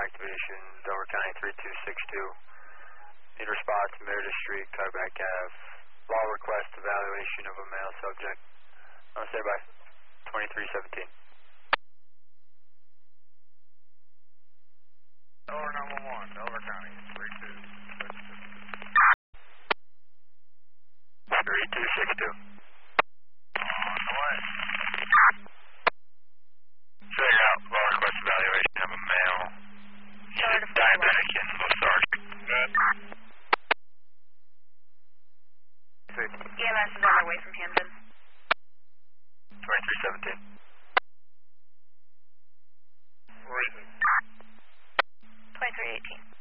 activation, Dover County 3262. Need response, Meredith Street, Carback Ave. Law request evaluation of a male subject. I'll say by 2317. Dover 911, Dover County 3262. On the way. Figure out law request evaluation of a male. He's a diabetic and lethargic. Good. EMS is on their way from Hampton. 2317. Where is it? 2318.